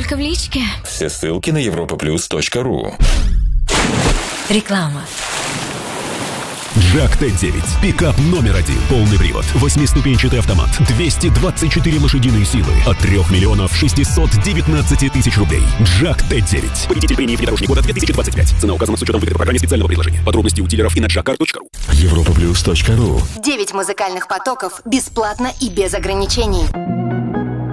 Только в личке. Все ссылки на europaplus.ru. Реклама. Джак Т-9. Пикап номер один. Полный привод. 8-ступенчатый автомат. 224 лошадиные силы. От 3 миллионов 619 тысяч рублей. Джак Т-9. Победитель премии «Внедорожник года» 2025. Цена указана с учетом выгоды по программе специального предложения. Подробности у дилеров и на jackcar.ru. europaplus.ru. 9 музыкальных потоков бесплатно и без ограничений.